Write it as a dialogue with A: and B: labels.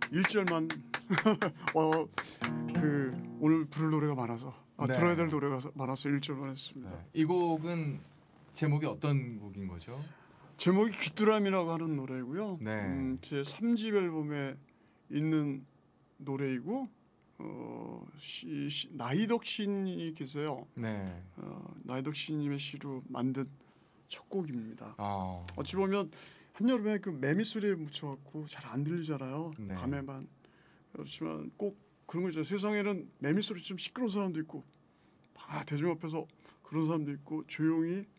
A: 1절만 그 오늘 부를 노래가 많아서
B: 네.
A: 들어야 될 노래가 많아서 1절만 했습니다.
B: 네. 이 곡은 제목이 어떤 곡인 거죠?
A: 제목이 귀뚜라미라고 하는 노래고요.
B: 네.
A: 제 3집 앨범에 있는 노래이고 나이덕 시인이 계세요.
B: 네.
A: 나이덕 시인님의 시로 만든 첫 곡입니다.
B: 아.
A: 어찌 보면 한여름에 그 매미 소리에 묻혀갖고 잘 안 들리잖아요.
B: 네.
A: 밤에만. 그렇지만 꼭 그런 거 있잖아요. 세상에는 매미 소리 좀 시끄러운 사람도 있고 대중 앞에서 그런 사람도 있고 조용히